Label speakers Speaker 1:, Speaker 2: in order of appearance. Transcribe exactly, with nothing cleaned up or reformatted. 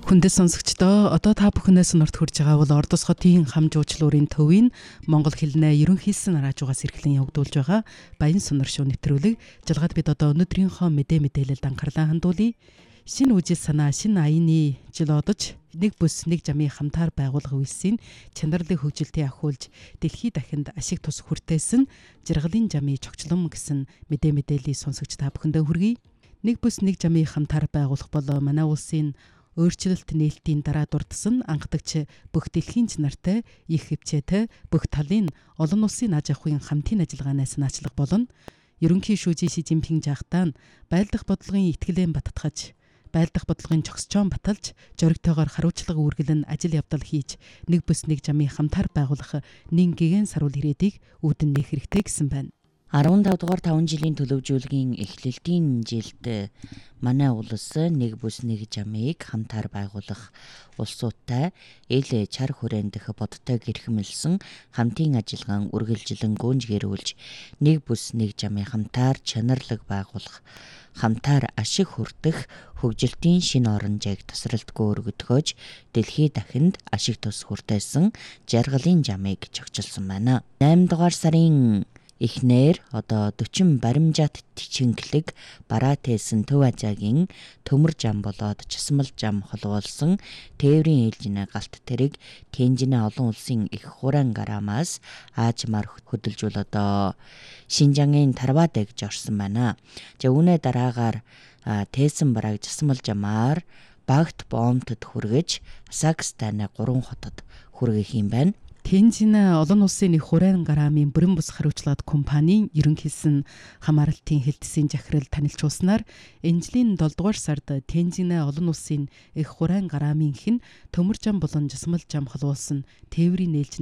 Speaker 1: Хүндэс сонсогчдоо одоо та бүхнээс норт хүрж байгаа бол Ордос хотын хам жуучлуурын төвийн Монгол хэлнээ ерөнхийсэн раажуугаас эрхлэн явагдуулж байгаа Баян Сунар шоу нэвтрүүлэг. Жалгаад бид одоо өнөөдрийнхөө мэдээ мэдээлэлд анхаарлаа хандуулъя. Шинэ үжил санаа, шинэ аяны жил одож нэг бүс нэг жамын хамтаар байгуулга үйлсийн чанарлыг хөгжилтийн ахиулж дэлхий дахинд ашиг тус хүртээсэн жаргалын жамын чогчлон гэсэн мэдээ мэдээллийг сонсогч та бүхэндээ хүргэе. Нэг бүс нэг жамын хамтаар байгуулах бол манай улсын өөрчлөлт нээлтийн дараа дурдсан анхдагч бүх дэлхийн чанартай их хвчээтэй бүх талын олон улсын аж ахуйн хамтын ажиллагаанаас наачлах болно. Ерөнхий шүүжийн Ши Жинпинг жаахтаа байлдах бодлогын итгэлэн баттгаж, байлдах бодлогын чогсчоон баталж, зоригтойгоор хариуцлага үргэлэн ажил явдал хийж нэг бүс нэг жамын хамтаар байгуулах нэг гигэн саруул ирээдийг үүдэн нээх хэрэгтэй гэсэн байна.
Speaker 2: арван дав дугаар таван жилийн төлөвжүүлгийн эхлэлтийн жилд манай улс нэг бүс нэг жамыг хамтаар байгуулах улсуудтай ил чар хүрэндэх бодтой гэрхэмлсэн хамтын ажиллагаан үргэлжлэн гүнжгэрүүлж нэг бүс нэг жамын хамтаар чанарлаг байгуулах, хамтаар ашиг хүртэх хөгжилтийн шинэ оронжийг тасралтгүй өргөдгөөж дэлхий дахинд ашиг тус хүртээсэн жаргалын жамыг чогчилсон байна. найман дугаар сарын эхнэр одоо дөрвөн баримжаат тичинглэг бараатээсэн Төв Азиагийн төмөр жам болоод часмал жам холбоолсон тээврийн ээлжинэ галт тэрэг Тэнжинэ олон улсын их хураан гарамаас аажмаар хөдөлжүүл одоо Шинжангийн Тарвадаг гэж орсон байна. За үүнээ дараагаар тээсэн бараг часмал жамаар Багт Боомтод хүргэж Казахстаны гурван хотод хүргэх юм байна.
Speaker 1: Тэнжинэ олон улсын их хураан гарамын бүрэн бус хариуцлагад компанийн ерөнхийсэн хамааралтын хэлтсийн захирал танилцуулснаар энэ жилийн долдугаар сард Тэнжинэ олон улсын их хураан гарамын хэн төмөр жам болон жасмал жам холбоолсон тээврийн нээлж